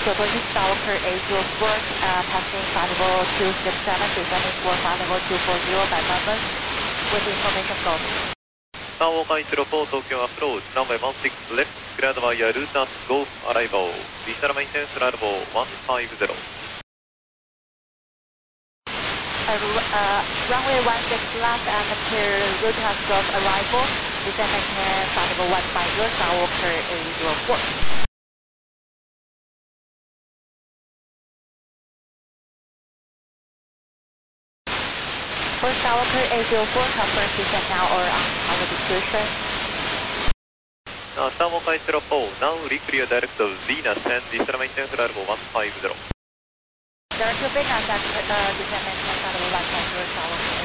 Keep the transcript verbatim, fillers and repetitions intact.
Triple East Skywalker eight zero four, uh, passing flight level two six seven, descending for flight level two four zero by Melbourne, with information flow. Skywalker eight zero four, Tokyo approach, runway one six left, cleared via Lunas Golf arrival, visual maintenance flight level one five zero. Uh, uh, runway one six left and clear Lunas Golf arrival, descend maintenance flight level one five zero, Skywalker eight zero four. For Skywalker eight zero four, confirm descent now or on our discretion. Uh, Skywalker eight zero four, now re-clear direct to Venus and visual maintenance flight level one five zero. Direct to Venus and uh, descent maintenance flight level one five zero, Skywalker.